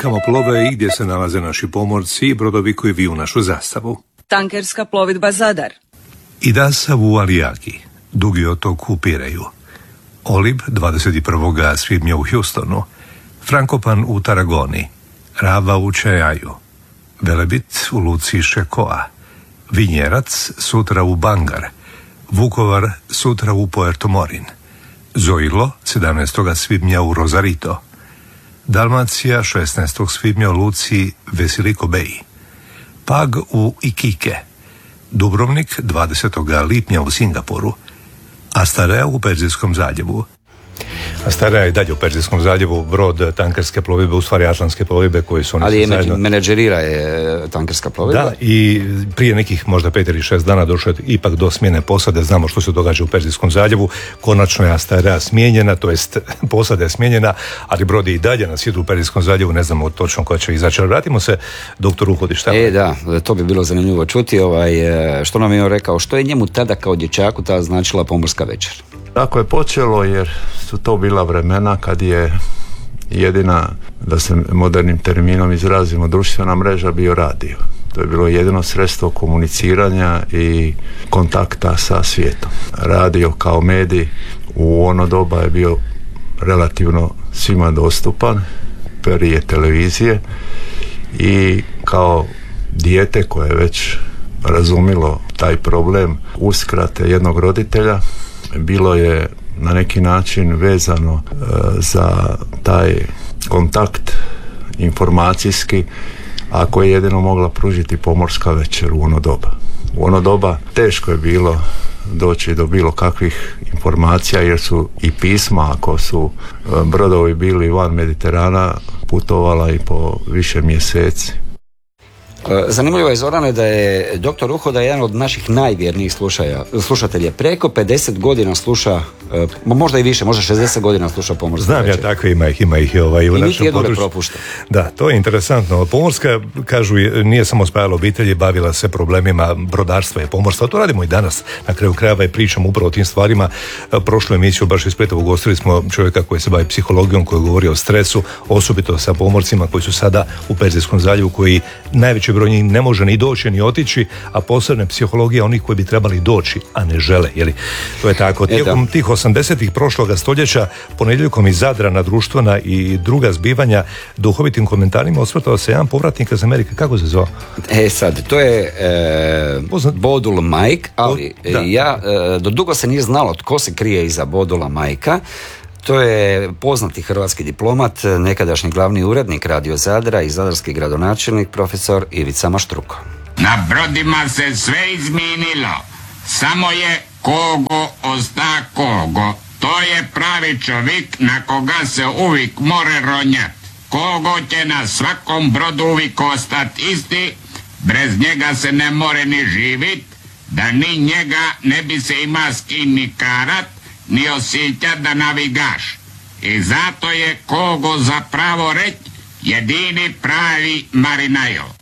kamo plove i gdje se nalaze naši pomorci i brodovi koji viju našu zastavu. Tankerska plovidba Zadar. Idasa u Alijaki, dugi otok u Pireju. Olib 21. svibnja u Houstonu, Frankopan u Taragoni, Rava u Čajaju, Velebit u luci Šekoa, Vinjerac sutra u Bangar, Vukovar sutra u Puerto Morin, Zoilo 17. svibnja u Rosarito, Dalmacija 16. svibnja u luci Vesiliko Beji, Pag u Ikike, Dubrovnik 20. lipnja u Singapuru, Astarea u Perzijskom zaljevu. Astarea je dalje u Perzijskom zaljevu, brod tankerske plovidbe, u stvari atlantske plovidbe koji su... Ali je menadžerira je tankerska plovidba. Da, i prije nekih možda 5 ili 6 dana došlo je ipak do smjene posade. Znamo što se događa u Perzijskom zaljevu. Konačno je Astarea smijenjena, to jest posada je smijenjena, ali brod je i dalje na svijetu u Perzijskom zaljevu, ne znamo točno koja će izaći. Ali vratimo se doktoru Uhodi. Da, to bi bilo zanimljivo čuti. Što nam je rekao, što je njemu tada kao dječaku ta značila pomorska večer? Tako je počelo, jer su to bila vremena kad je jedina, da se modernim terminom izrazimo, društvena mreža bio radio. To je bilo jedino sredstvo komuniciranja i kontakta sa svijetom. Radio kao medij u ono doba je bio relativno svima dostupan, prije televizije, i kao dijete koje je već razumilo taj problem uskrate jednog roditelja, bilo je na neki način vezano za taj kontakt informacijski, a koji je jedino mogla pružiti pomorska večer u ono doba. U ono doba teško je bilo doći do bilo kakvih informacija, jer su i pisma, ako su brodovi bili van Mediterana, putovala i po više mjeseci. Zanimljivo je, Zorane, da je doktor Uhoda jedan od naših najvjernijih slušatelja. Preko 50 godina sluša, možda i više, možda 60 godina sluša pomorska večer. Znam ja, takve ima ih u našem području. Propušta. Da, to je interesantno. Pomorska, kažu, nije samo spajala obitelji, bavila se problemima brodarstva i pomorstva. To radimo i danas. Na kraju krajeva i pričamo upravo o tim stvarima. Prošlu emisiju baš iz Splita ugostili smo čovjeka koji se bavi psihologijom, koji govori o stresu, osobito sa pomorcima koji su sada u Perzijskom zaljevu, koji najveći broj njih ne može ni doći ni otići, a posebno je psihologija onih koji bi trebali doći, a ne žele. To je tako. Tijekom tih 80-ih prošloga stoljeća, ponedjeljkom iz Zadra na društvena i druga zbivanja, duhovitim komentarima osvrtao se jedan povratnik iz Amerike. Kako se zvao? Sad, to je Bodul Mike, ali do dugo se nije znalo tko se krije iza Bodula Majka. To je poznati hrvatski diplomat, nekadašnji glavni urednik Radio Zadra i zadarski gradonačelnik profesor Ivica Maštruko. Na brodima se sve izmijenilo, samo je kogo osta kogo. To je pravi čovjek na koga se uvijek more ronjat. Kogo će na svakom brodu uvijek ostat isti, bez njega se ne more ni živit, da ni njega ne bi se ima s kim ni karat, ni osjećat da navigaš. I zato je kogo zapravo reći jedini pravi marinajo.